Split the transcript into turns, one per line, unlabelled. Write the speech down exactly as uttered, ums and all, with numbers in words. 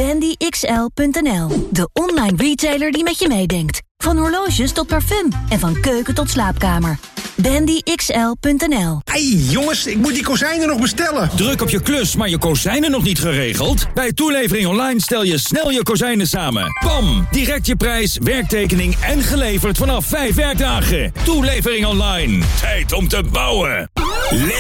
wendy x l punt n l. De online retailer die met je meedenkt. Van horloges tot parfum en van keuken tot slaapkamer. wendy x l punt n l.
Hey jongens, ik moet die kozijnen nog bestellen.
Druk op je klus, maar je kozijnen nog niet geregeld? Bij Toelevering Online stel je snel je kozijnen samen. Bam! Direct je prijs, werktekening en geleverd vanaf vijf werkdagen. Toelevering Online. Tijd om te bouwen. Let